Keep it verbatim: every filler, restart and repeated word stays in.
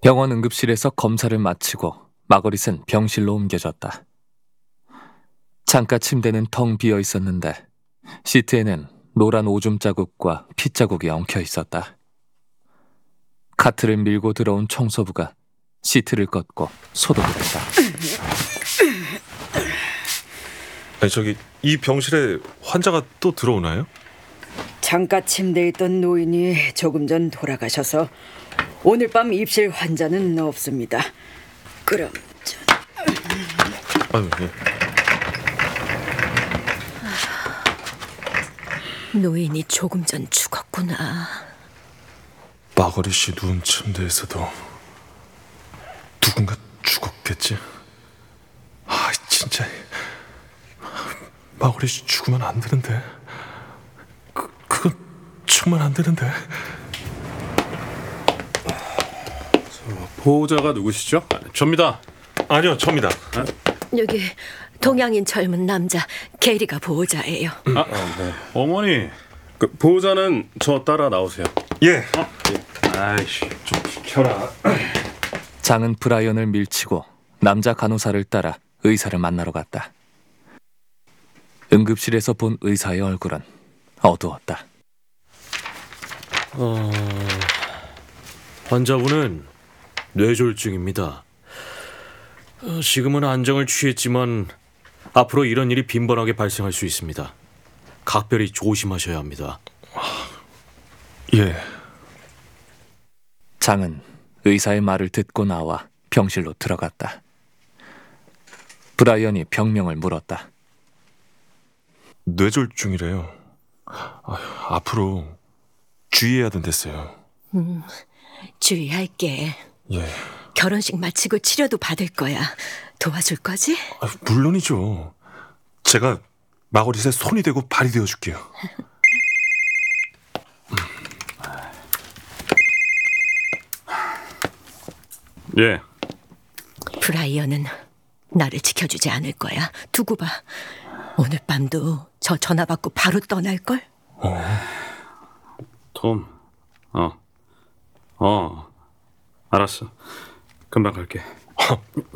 병원 응급실에서 검사를 마치고 마거릿은 병실로 옮겨졌다. 창가 침대는 텅 비어 있었는데 시트에는 노란 오줌 자국과 피 자국이 엉켜 있었다. 카트를 밀고 들어온 청소부가 시트를 걷고 소독을 했다. 아니 저기 이 병실에 환자가 또 들어오나요? 창가 침대에 있던 노인이 조금 전 돌아가셔서 오늘 밤 입실 환자는 없습니다. 그럼 저... 아유, 예. 노인이 조금 전 죽었구나. 마거릿이 누운 침대에서도 누군가 죽었겠지. 아 진짜 마거릿이 죽으면 안 되는데. 그, 그건 정말 안 되는데. 보호자가 누구시죠? 접니다. 아니요, 접니다. 여기 동양인 젊은 남자 게리가 보호자예요. 아, 네. 어머니, 그 보호자는 저 따라 나오세요. 예. 어? 예. 아이씨, 좀 비켜라. 장은 브라이언을 밀치고 남자 간호사를 따라 의사를 만나러 갔다. 응급실에서 본 의사의 얼굴은 어두웠다. 어... 환자분은 뇌졸중입니다. 어, 지금은 안정을 취했지만 앞으로 이런 일이 빈번하게 발생할 수 있습니다. 각별히 조심하셔야 합니다. 예. 장은 의사의 말을 듣고 나와 병실로 들어갔다. 브라이언이 병명을 물었다. 뇌졸중이래요. 아휴, 앞으로 주의해야 된댔어요. 음, 주의할게. 예. 결혼식 마치고 치료도 받을 거야. 도와줄 거지? 아, 물론이죠. 제가 마거릿의 손이 되고 발이 되어줄게요. 예. 브라이언은 나를 지켜주지 않을 거야. 두고 봐. 오늘 밤도 저 전화 받고 바로 떠날걸? 어. 톰. 어. 어. 알았어. 금방 갈게.